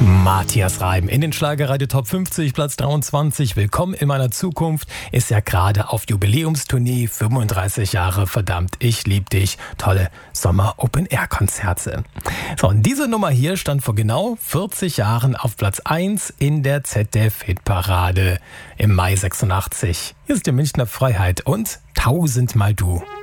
Matthias Reim in den Schlagerradio Top 50, Platz 23. Willkommen in meiner Zukunft. Ist ja gerade auf Jubiläumstournee, 35 Jahre, verdammt, ich lieb dich. Tolle Sommer-Open-Air-Konzerte. So, und diese Nummer hier stand vor genau 40 Jahren auf Platz 1 in der ZDF-Hitparade im Mai 86. Hier ist die Münchner Freiheit und Tausendmal du.